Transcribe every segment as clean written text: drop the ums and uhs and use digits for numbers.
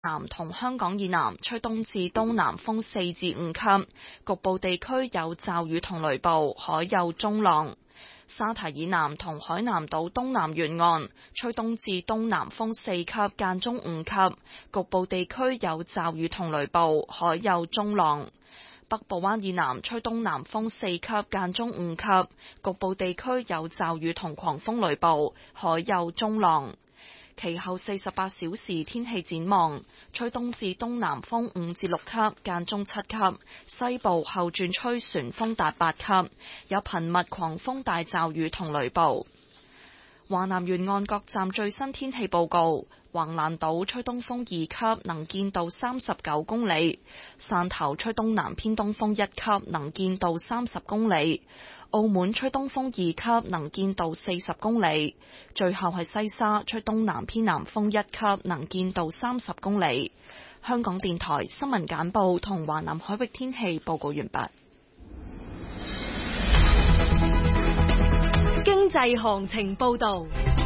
南同香港以南吹東至東南風4至5級，局部地區有驟雨同雷暴，海有中浪。沙堤以南同海南島東南沿岸吹東至東南風4級，間中5級，局部地區有驟雨同雷暴，海有中浪。北部灣以南吹東南風4級，間中5級，局部地區有驟雨同狂風雷暴，海有中浪。其後48小時天氣展望，吹東至東南風5至6級，間中7級，西部後轉吹旋風達8級，有頻密狂風大驟雨同雷暴。華南沿岸各站最新天氣報告：橫瀾島吹東風2級，能見度39公里；汕頭吹東南偏東風1級，能見度30公里；澳門吹東風2級，能見度40公里；最後係西沙吹東南偏南風1級，能見度30公里。香港電台新聞簡報同華南海域天氣報告完畢。 經濟行情報導。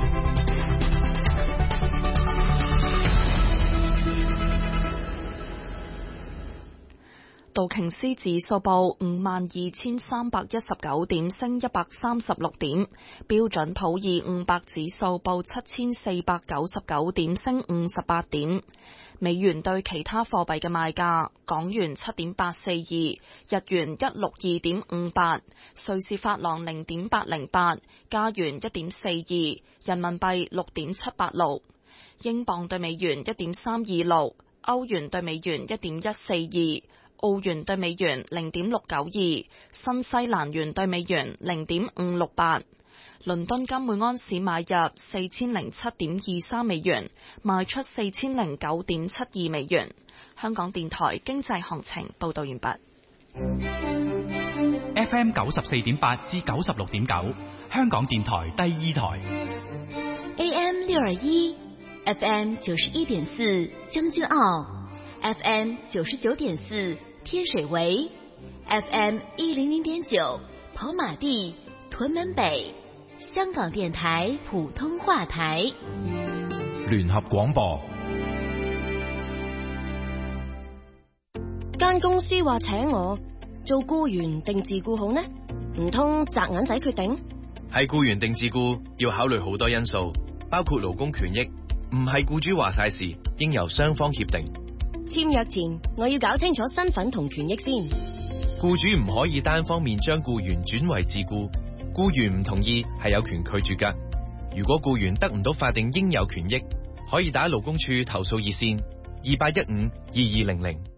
道瓊斯指數報52,319點，升136點；標準普爾500指數報7,499點，升58點。美元對其他貨幣嘅賣價：港元7.842，日元162.58，瑞士法郎0.808，加元1.42，人民幣6.786，英鎊對美元1.326，歐元對美元1.142，澳元對美元0.692，新西蘭元對美元0.568。倫敦金每安士買入4007.23美元，賣出4009.72美元。香港電台經濟行情報道完畢。 FM 94.8至96.9，香港電台第二台。 AM 621 ，FM 91.4將軍澳 ，FM 99.4天水圍 ，FM 100.9跑馬地屯門北。香港電台普通話台， 聯合廣播。 間公司話請我做僱員定自僱好呢？唔通擲銀仔決定？ 係僱員定自僱要考慮好多因素，包括勞工權益，唔係僱主話晒事，應由雙方協定。 簽約前我要搞清楚身份同權益先。 僱主唔可以單方面將僱員轉為自僱。僱員唔同意係有權拒絕㗎。如果僱員得唔到法定應有權益，可以打勞工處投訴熱線28152200。